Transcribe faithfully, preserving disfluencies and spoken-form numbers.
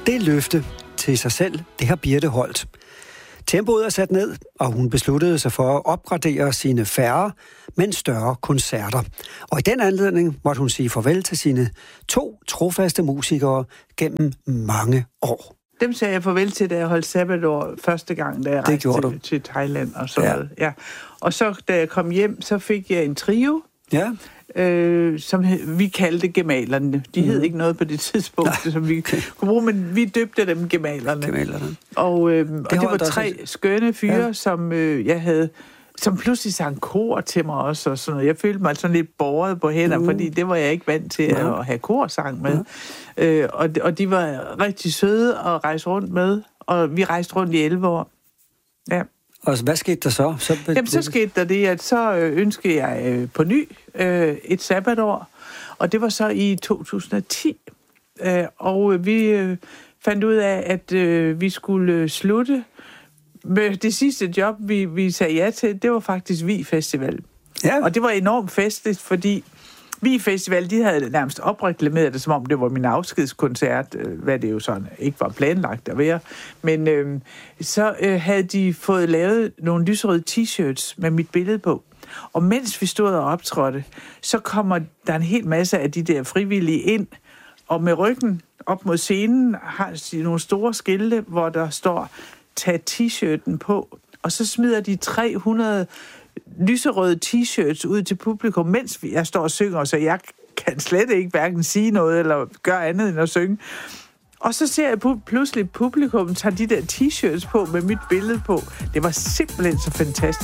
Det løfte til sig selv, det har Birthe holdt. Tempoet er sat ned, og hun besluttede sig for at opgradere sine færre, men større koncerter. Og i den anledning måtte hun sige farvel til sine to trofaste musikere gennem mange år. Dem sagde jeg farvel til, da jeg holdt sabbatår første gang, da jeg rejste til, til Thailand og sådan ja. noget. Ja. Og så, da jeg kom hjem, så fik jeg en trio, ja. øh, som vi kaldte gemalerne. De hed mm. ikke noget på det tidspunkt, Nej. som vi kunne bruge, men vi døbte dem gemalerne. gemalerne. Og, øh, og det var tre skønne fyre, ja. som øh, jeg havde... som pludselig sang kor til mig også, og sådan noget. Jeg følte mig sådan lidt båret på hænder, uh. fordi det var jeg ikke vant til ja. at have korsang med. Ja. Øh, og, og de var rigtig søde at rejse rundt med, og vi rejste rundt i elleve år. Ja. Og hvad skete der så? så be- Jamen, så skete der det, at så ønskede jeg øh, på ny øh, et sabbatår, og det var så i to tusind og ti. Øh, og vi øh, fandt ud af, at øh, vi skulle øh, slutte med det sidste job, vi, vi sagde ja til, det var faktisk Vi Festival. Ja. Og det var enormt festligt, fordi Vi Festival, de havde nærmest opreklameret det, som om det var min afskedskoncert, hvad det jo sådan ikke var planlagt at være. Men øh, så øh, havde de fået lavet nogle lyserøde t-shirts med mit billede på. Og mens vi stod og optrådte, så kommer der en hel masse af de der frivillige ind, og med ryggen op mod scenen har de nogle store skilte, hvor der står tag t-shirten på, og så smider de tre hundrede lyserøde t-shirts ud til publikum, mens jeg står og synger, så jeg kan slet ikke hverken sige noget eller gøre andet end at synge. Og så ser jeg pludselig publikum tager de der t-shirts på med mit billede på. Det var simpelthen så fantastisk.